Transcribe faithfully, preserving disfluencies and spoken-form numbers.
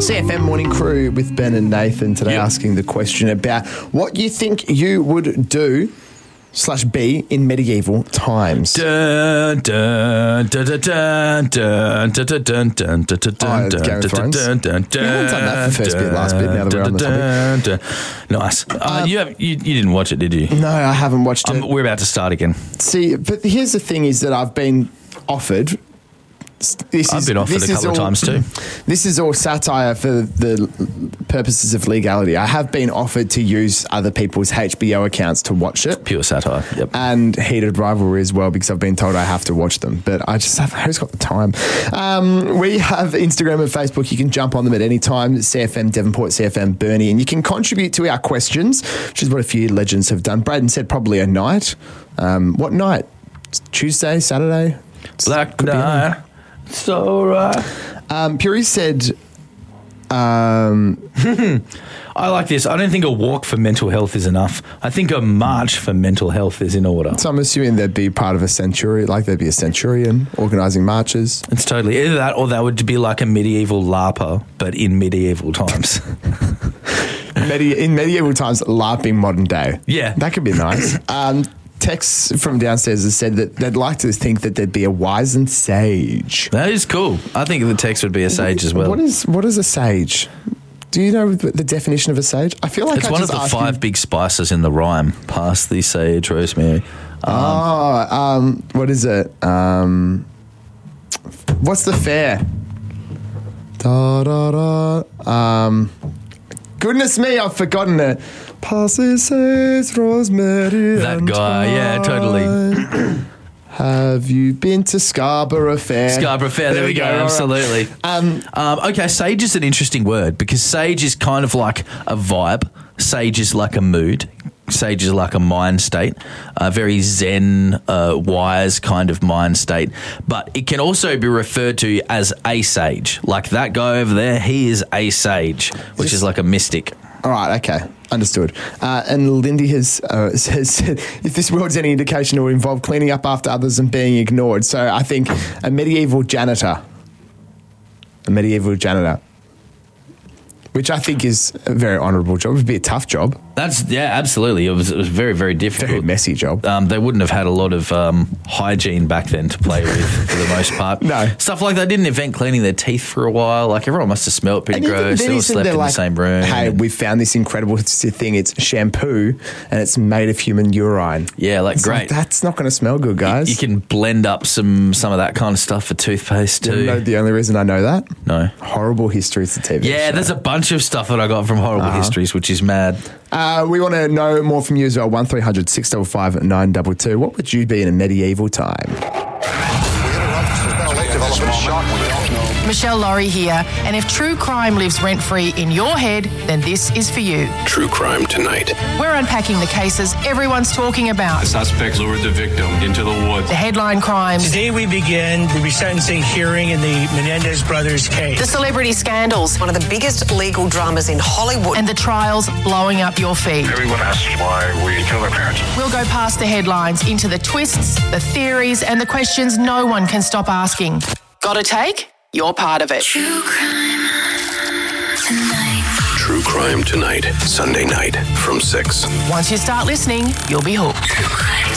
C F M Morning Crew with Ben and Nathan today, yep. asking the question about what you think you would do slash be in medieval times. Dun, dun, dun, dun, dun, dun, dun, dun, dun, dun, Oh, Game of Thrones. You haven't done that for first bit, last bit, now that we're on the topic. Nice. Uh, you, have, you, you didn't watch it, did you? No, I haven't watched it. Um, we're about to start again. See, but here's the thing is that I've been offered... This I've is, been offered a couple all, of times too. This is all satire for the purposes of legality. I have been offered to use other people's H B O accounts to watch it. Pure satire, yep. And heated rivalry as well, because I've been told I have to watch them. But I just haven't who's got the time. Um, we have Instagram and Facebook. You can jump on them at any time. C F M Devonport, C F M Burnie. And you can contribute to our questions, which is what a few legends have done. Braden said probably a night. Um, what night? Tuesday, Saturday? Black night. So right. Um, Puri said, um, I like this. I don't think a walk for mental health is enough. I think a march for mental health is in order. So I'm assuming there'd be part of a centurion, like there'd be a centurion organising marches. It's totally either that or that would be like a medieval LARPer, but in medieval times. Medi- in medieval times, LARPing modern day. Yeah. That could be nice. Um, Tex from downstairs has said that they'd like to think that there'd be a wizened sage. That is cool. I think the Tex would be a sage as well. What is what is a sage? Do you know the definition of a sage? I feel like it's I one of just the five you... big spices in the rhyme. Parsley, sage, rosemary. Um, oh, um, what is it? Um, what's the fair? Da da da. Um, goodness me, I've forgotten it. Parsley, sage, rosemary. That guy, yeah, totally. Have you been to Scarborough Fair? Scarborough Fair, there, there we go, go absolutely. Right. Um, um, okay, sage is an interesting word because sage is kind of like a vibe. Sage is like a mood. Sage is like a mind state, a very zen, uh, wise kind of mind state. But it can also be referred to as a sage. Like that guy over there, he is a sage, which Just, is like a mystic. All right, okay. Understood. Uh, and Lindy has uh, says, if this world's any indication, it will involve cleaning up after others and being ignored. So I think a medieval janitor. A medieval janitor. Which I think is a very honourable job. It would be a tough job. That's, yeah, absolutely. It was, it was very, very difficult. Very messy job. Um, they wouldn't have had a lot of um, hygiene back then to play with for the most part. No. Stuff like they didn't invent cleaning their teeth for a while. Like everyone must have smelled pretty and gross. They all slept in like, the same room. Hey, we found this incredible thing. It's shampoo and it's made of human urine. Yeah, like it's great. Like, that's not going to smell good, guys. You, you can blend up some some of that kind of stuff for toothpaste too. You know the only reason I know that? No. Horrible Histories, the T V Yeah, show. There's a bunch of stuff that I got from Horrible uh-huh. Histories, which is mad. Uh, we want to know more from you as well. one three hundred six five five nine two two. What would you be in a medieval time? Michelle Laurie here, and if true crime lives rent-free in your head, then this is for you. True Crime Tonight. We're unpacking the cases everyone's talking about. The suspect lured the victim into the woods. The headline crimes. Today we begin the resentencing hearing in the Menendez brothers case. The celebrity scandals. One of the biggest legal dramas in Hollywood. And the trials blowing up your feed. Everyone asks why we kill their parents. We'll go past the headlines into the twists, the theories, and the questions no one can stop asking. Got a take? You're part of it. True Crime Tonight. True Crime Tonight, Sunday night from six. Once you start listening, you'll be hooked. True Crime